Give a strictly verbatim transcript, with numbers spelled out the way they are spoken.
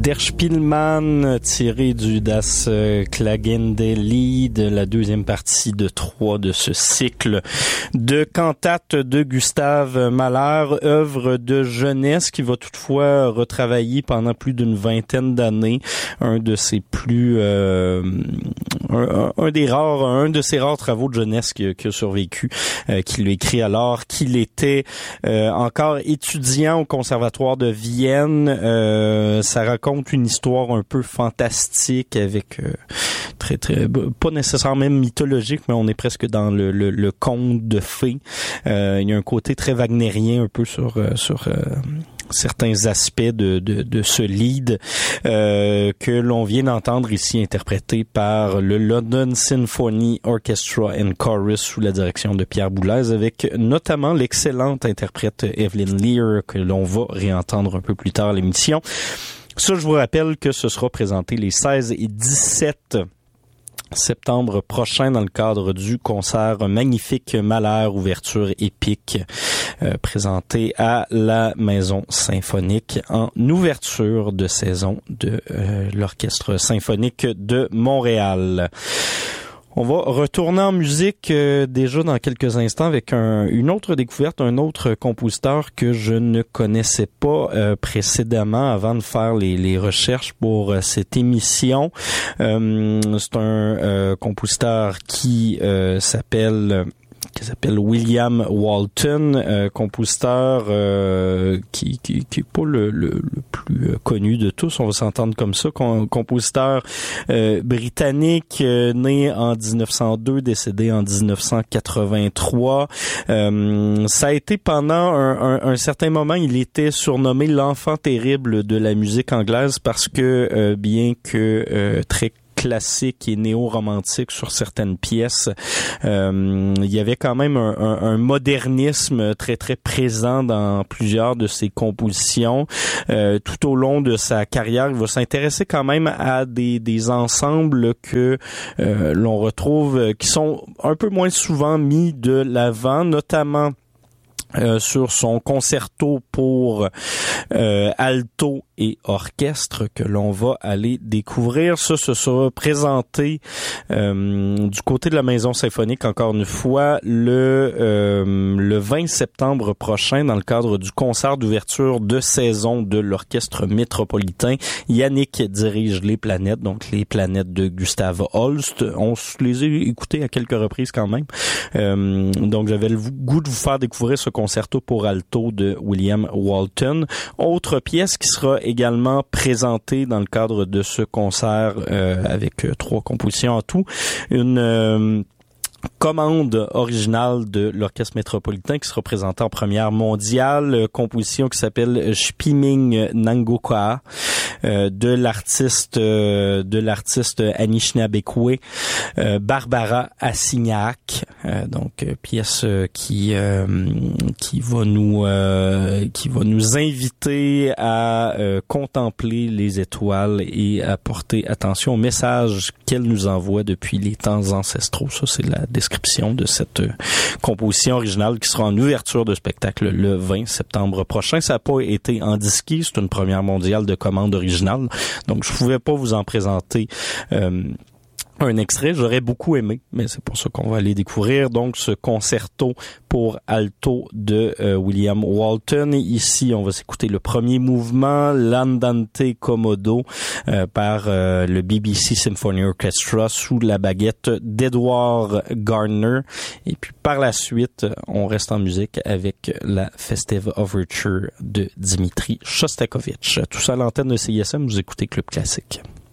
Der Spielmann, tiré du Das Klagende Lied, de la deuxième partie de trois de ce cycle de cantates de Gustave Mahler, œuvre de jeunesse qui va toutefois retravailler pendant plus d'une vingtaine d'années un de ses plus euh, un, un des rares un de ses rares travaux de jeunesse qui, qui a survécu, euh, qu'il a écrit alors qu'il était euh, encore étudiant au Conservatoire de Vienne. Euh, ça raconte une histoire un peu fantastique avec euh, très très pas nécessairement même mythologique, mais on est presque dans le le, le conte de fées. Euh, il y a un côté très wagnérien un peu sur euh, sur euh, certains aspects de de, de ce lead euh, que l'on vient d'entendre ici interprété par le London Symphony Orchestra and Chorus sous la direction de Pierre Boulez, avec notamment l'excellente interprète Evelyn Lear que l'on va réentendre un peu plus tard à l'émission. Ça, je vous rappelle que ce sera présenté les seize et dix-sept septembre prochain dans le cadre du concert magnifique Mahler, ouverture épique, euh, présenté à la Maison Symphonique en ouverture de saison de euh, l'Orchestre Symphonique de Montréal. On va retourner en musique euh, déjà dans quelques instants avec un, une autre découverte, un autre compositeur que je ne connaissais pas euh, précédemment avant de faire les, les recherches pour euh, cette émission. Euh, c'est un euh, compositeur qui euh, s'appelle... qui s'appelle William Walton, euh, compositeur euh, qui, qui qui est pas le, le, le plus connu de tous, on va s'entendre comme ça, com- compositeur euh, britannique, euh, né en dix-neuf cent deux, décédé en dix-neuf cent quatre-vingt-trois. Euh, ça a été pendant un, un, un certain moment, il était surnommé l'enfant terrible de la musique anglaise parce que euh, bien que euh, très classique et néo-romantique sur certaines pièces. Euh, il y avait quand même un, un, un modernisme très très présent dans plusieurs de ses compositions. Euh, tout au long de sa carrière, il va s'intéresser quand même à des, des ensembles que euh, l'on retrouve, qui sont un peu moins souvent mis de l'avant, notamment Euh, sur son concerto pour euh, alto et orchestre que l'on va aller découvrir. Ça, ce sera présenté euh, du côté de la Maison Symphonique, encore une fois, le euh, le vingt septembre prochain dans le cadre du concert d'ouverture de saison de l'Orchestre Métropolitain. Yannick dirige Les Planètes, donc Les Planètes de Gustave Holst. On les a écoutés à quelques reprises quand même. Euh, donc, j'avais le goût de vous faire découvrir ce concert Concerto pour alto de William Walton. Autre pièce qui sera également présentée dans le cadre de ce concert euh, avec euh, trois compositions en tout. Une euh, commande originale de l'Orchestre Métropolitain qui sera présentée en première mondiale, composition qui s'appelle Spiming Nangoka euh, de l'artiste euh, de l'artiste Anishinabekwe euh, Barbara Assignac, euh, donc euh, pièce euh, qui euh, qui va nous euh, qui va nous inviter à euh, contempler les étoiles et à porter attention au message qu'elle nous envoie depuis les temps ancestraux. Ça, c'est la description de cette euh, composition originale qui sera en ouverture de spectacle le vingt septembre prochain. Ça n'a pas été en disque, c'est une première mondiale de commande originale, donc je pouvais pas vous en présenter euh, un extrait. J'aurais beaucoup aimé, mais c'est pour ça qu'on va aller découvrir donc ce concerto pour alto de euh, William Walton. Et ici, on va s'écouter le premier mouvement, l'Andante Commodo, euh, par euh, le B B C Symphony Orchestra sous la baguette d'Edward Gardner. Et puis par la suite, on reste en musique avec la Festive Overture de Dimitri Shostakovich. Tout ça à l'antenne de C I S M, vous écoutez Club Classique.